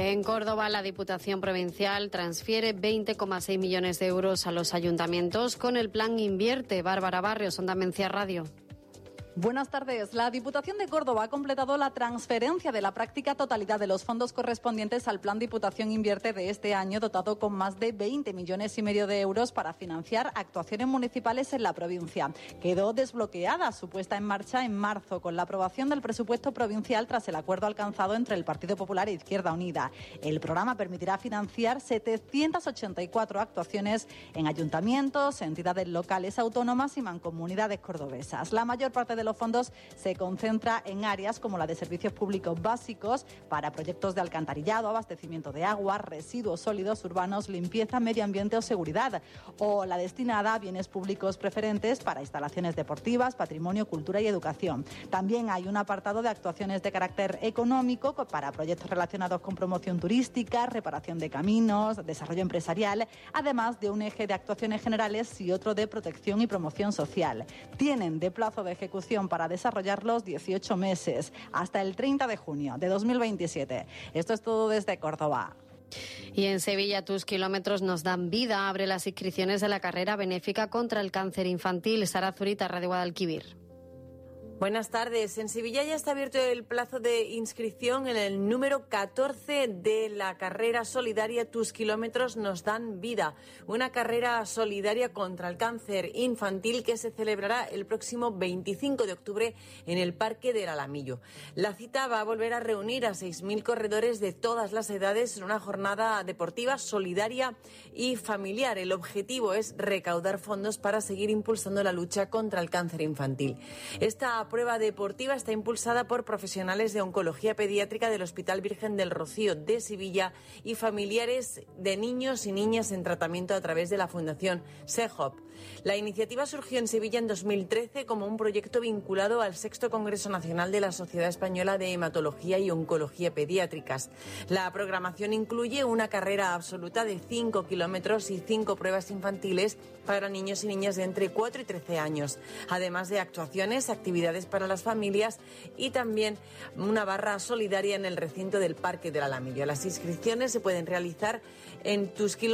En Córdoba, la Diputación Provincial transfiere 20,6 millones de euros a los ayuntamientos con el plan Invierte. Bárbara Barrios, Onda Mencía Radio. Buenas tardes. La Diputación de Córdoba ha completado la transferencia de la práctica totalidad de los fondos correspondientes al Plan Diputación Invierte de este año, dotado con más de 20,5 millones de euros para financiar actuaciones municipales en la provincia. Quedó desbloqueada su puesta en marcha en marzo con la aprobación del presupuesto provincial tras el acuerdo alcanzado entre el Partido Popular e Izquierda Unida. El programa permitirá financiar 784 actuaciones en ayuntamientos, entidades locales autónomas y mancomunidades cordobesas. La mayor parte de los fondos se concentra en áreas como la de servicios públicos básicos para proyectos de alcantarillado, abastecimiento de agua, residuos sólidos urbanos, limpieza, medio ambiente o seguridad, o la destinada a bienes públicos preferentes para instalaciones deportivas, patrimonio, cultura y educación. También hay un apartado de actuaciones de carácter económico para proyectos relacionados con promoción turística, reparación de caminos, desarrollo empresarial, además de un eje de actuaciones generales y otro de protección y promoción social. Tienen de plazo de ejecución para desarrollarlos 18 meses, hasta el 30 de junio de 2027. Esto es todo desde Córdoba. Y en Sevilla, Tus Kilómetros nos dan vida. Abre las inscripciones de la carrera benéfica contra el cáncer infantil. Sara Zurita, Radio Guadalquivir. Buenas tardes. En Sevilla ya está abierto el plazo de inscripción en el número 14 de la carrera solidaria Tus Kilómetros nos dan vida. Una carrera solidaria contra el cáncer infantil que se celebrará el próximo 25 de octubre en el Parque del Alamillo. La cita va a volver a reunir a 6.000 corredores de todas las edades en una jornada deportiva, solidaria y familiar. El objetivo es recaudar fondos para seguir impulsando la lucha contra el cáncer infantil. Esta prueba deportiva está impulsada por profesionales de oncología pediátrica del Hospital Virgen del Rocío de Sevilla y familiares de niños y niñas en tratamiento a través de la Fundación SEHOP. La iniciativa surgió en Sevilla en 2013 como un proyecto vinculado al VI Congreso Nacional de la Sociedad Española de Hematología y Oncología Pediátricas. La programación incluye una carrera absoluta de 5 kilómetros y 5 pruebas infantiles para niños y niñas de entre 4 y 13 años, además de actuaciones, actividades para las familias y también una barra solidaria en el recinto del Parque del Alamillo. Las inscripciones se pueden realizar en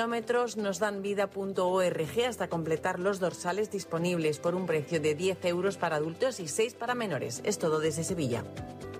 tuskilómetrosnosdanvida.org hasta completar los dorsales disponibles por un precio de 10 euros para adultos y 6 para menores. Es todo desde Sevilla.